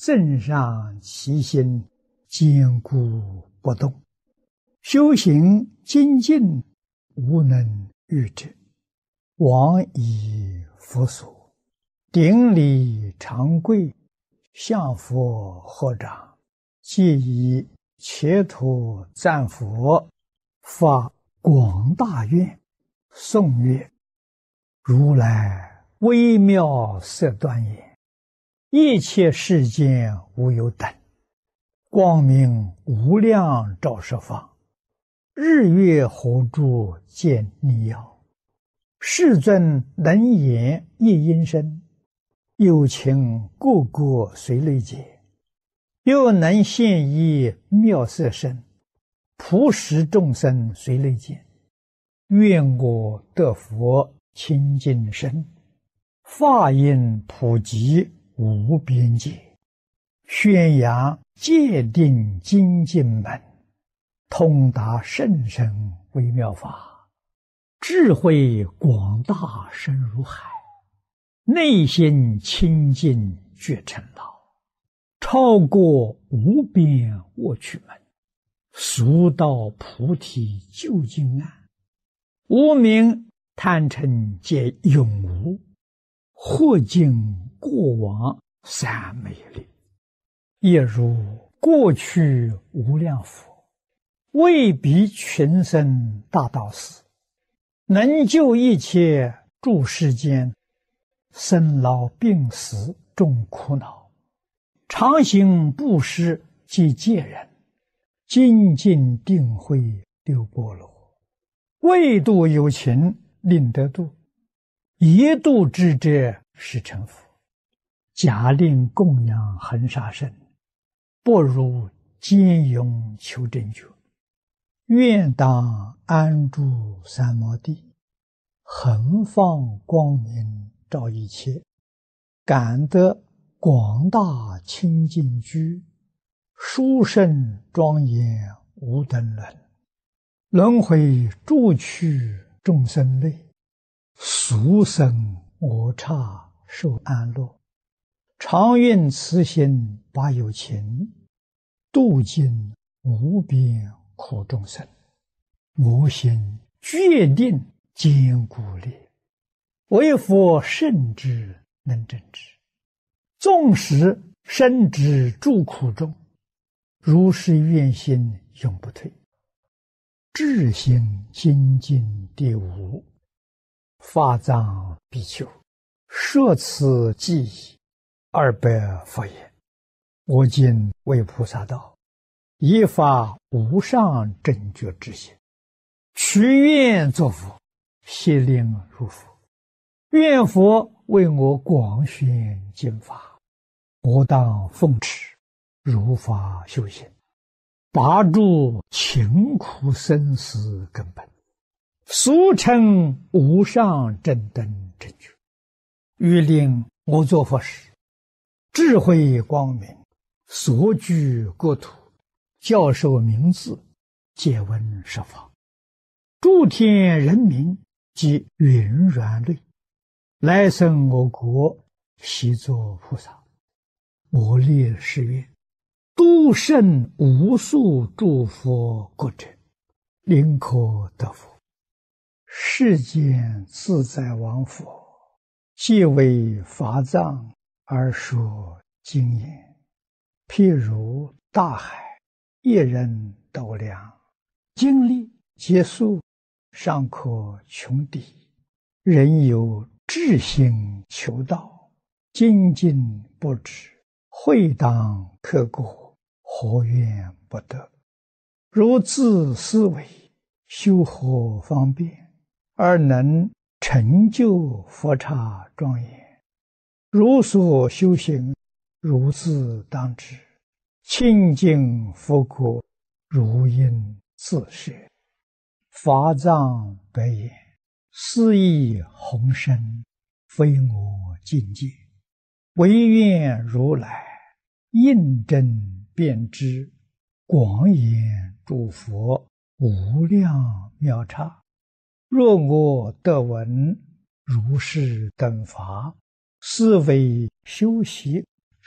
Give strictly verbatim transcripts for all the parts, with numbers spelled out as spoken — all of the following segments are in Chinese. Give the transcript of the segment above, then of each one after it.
正上其心，坚固不动。修行精进，无能御之。往以佛所，顶礼长跪，向佛合掌，即以切土赞佛，发广大愿，颂曰：如来微妙色端严，一切世间无有等，光明无量照十方，日月火柱见你要。世尊能言一音声，有情个个随类解，又能现一妙色身，普使众生随类见。愿我得佛清净身，法音普及无边界，宣扬戒定精进门，通达甚深微妙法，智慧广大深如海，内心清净觉成道，超过无边卧趣门，速到菩提究竟岸。无明贪嗔皆永无，或尽过往三昧力，也如过去无量佛，为彼群生大道士，能救一切诸世间，生老病死众苦恼，常行布施及戒人，精进定慧六波罗，为度有情令得度，一度之者是成佛。假令供养恒沙身，不如坚勇求真觉。愿当安住三摩地，恒放光明照一切，感得广大清净居，殊胜庄严无等伦。轮回诸趣众生类，俗生我刹受安乐。常愿慈心把有情，度尽无边苦众生。我心决定坚固力，为佛圣之能证之。纵使身之诸苦中，如是愿心永不退。智心精进第五，法藏比丘，摄此记忆二百佛言：我今为菩萨道，以发无上正觉之心，许愿作佛，悉令如佛。愿佛为我广宣经法，我当奉持，如法修行，拔除勤苦生死根本，俗称无上正等正觉。欲令我作佛时，智慧光明，所居国土，教授名字，皆闻十方。诸天人民及云软类，来生我国，悉作菩萨。我立誓愿，度胜无数诸佛国者，宁可得佛。世间自在王佛，既为法藏而说经言，譬如大海，一人斗量，经历结束，尚可穷底。人有志心求道，精进不止，会当刻过，何怨不得？如自思维，修何方便，而能成就佛刹庄严？如所修行，如自当知。清净佛国，如应自摄。法藏白言：斯亦宏深，非我境界。唯愿如来印证遍知，广演诸佛无量妙刹。若我得闻如是等法，是为修习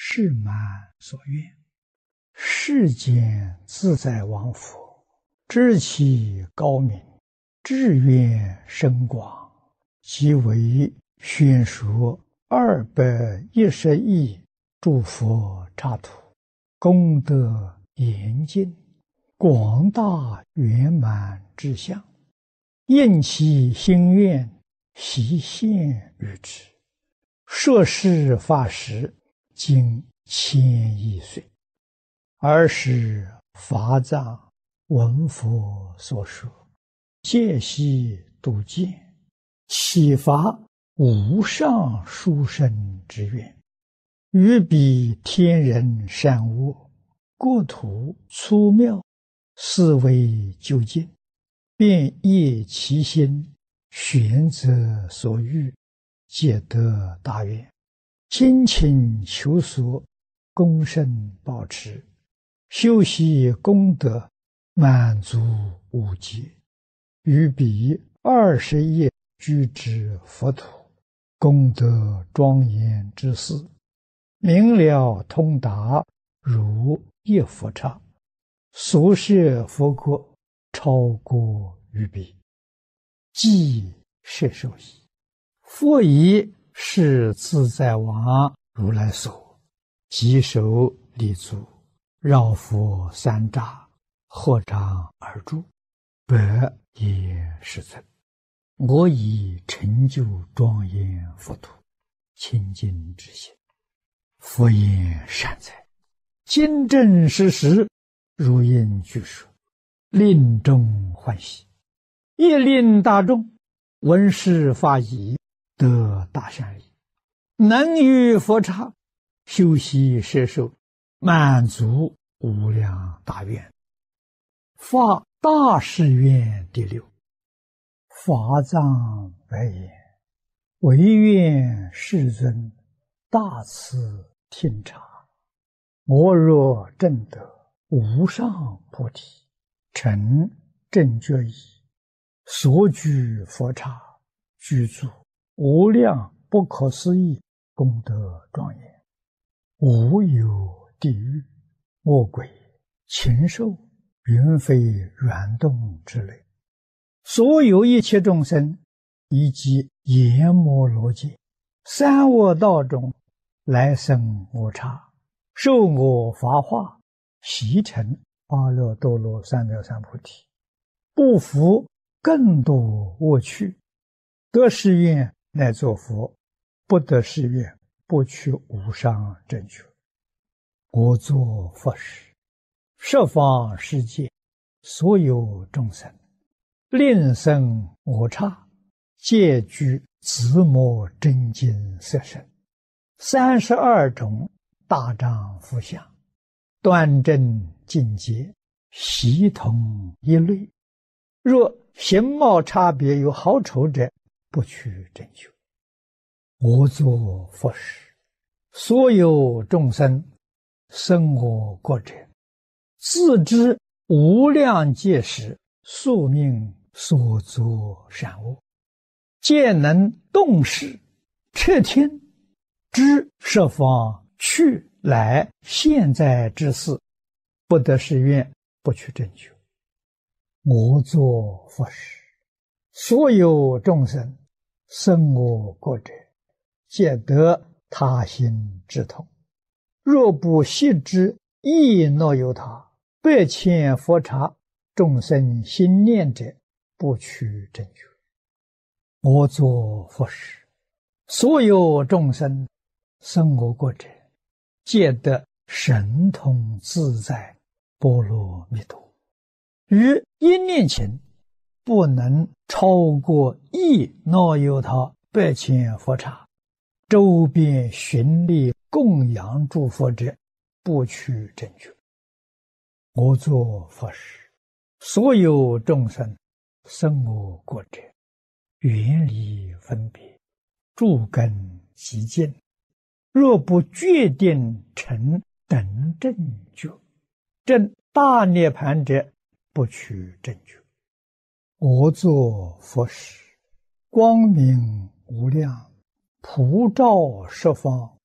世满所愿。世间自在王佛，知其高明，志愿深广，即为宣说二百一十亿诸佛刹土，功德严尽，广大圆满之相，应其心愿，悉现于之。说是法时，经千亿岁。尔时法藏闻佛所说，戒悉度见，启发无上殊胜之愿，于彼天人善恶，国土粗妙，思维究竟，便业其心，选择所欲，皆得大愿，精勤求索，功胜保持，修习功德，满足无极，于彼二十亿居之佛土，功德庄严之事，明了通达，如一佛刹，所摄佛国，超过于彼，即摄受矣。佛以是自在王如来所，即手立足，绕佛三匝，合掌而住，百也世尊，我以成就庄严佛土，清净之心。佛言善哉，今正实实，如应具说，令众欢喜，亦令大众闻是法已，得大善利，能于佛刹修习摄受，满足无量大愿。发大誓愿第六。法藏白言：唯愿世尊大慈听察，我若证得无上菩提，成正觉已，所居佛刹，居住无量不可思议功德庄严，无有地狱、恶鬼、禽兽、云飞软动之类，所有一切众生，以及阎摩罗界、三恶道中来生我刹，受我法化，习成阿耨多罗三藐三菩提，不服更多恶趣，得誓愿乃作佛，不得誓愿不取无上正觉。我作佛时，十方世界所有众生，令生我刹，皆具自摩真经色身，三十二种大丈夫相，端正境界，悉同一类。若形貌差别有好丑者，不取正觉。我作佛时，所有众生生我国者，自知无量劫时宿命所作善恶，皆能动识彻听，知十方去来现在之事，不得誓愿，不取正觉。我作佛时，所有众生生我国者，皆得他心之痛。若不悉知亦若有他，百千佛刹众生心念者，不取正觉。我作佛时，所有众生生我国者，皆得神通自在波罗蜜多。于一念前，不能超过一若有他百千佛刹，周边寻历供养诸佛者，不取正觉。我作佛时，所有众生生我国者，远离分别，诸根极净，若不决定成等正觉，证大涅盘者，不取正觉。我作佛时，光明无量，普照十方，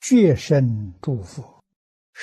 决生诸佛。